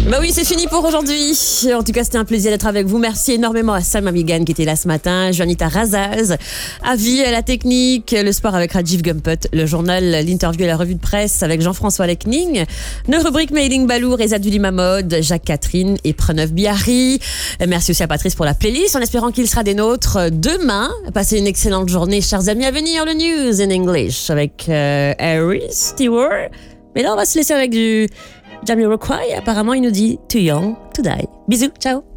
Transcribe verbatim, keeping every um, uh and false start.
Bah oui, c'est fini pour aujourd'hui. En tout cas, c'était un plaisir d'être avec vous. Merci énormément à Salma Migan qui était là ce matin, Janita Razaz, Avi à la technique, le sport avec Rajiv Gumput, le journal, l'interview et la revue de presse avec Jean-François Lecning, nos rubriques Mailing Balou, Reza Dulimamod, Jacques Catherine et Pranav Bihari. Merci aussi à Patrice pour la playlist, en espérant qu'il sera des nôtres demain. Passez une excellente journée, chers amis. À venir, le news in English avec euh, Harry Stewart. Mais là, on va se laisser avec du Jamiroquai. Apparemment, il nous dit Too Young to Die. Bisous, ciao.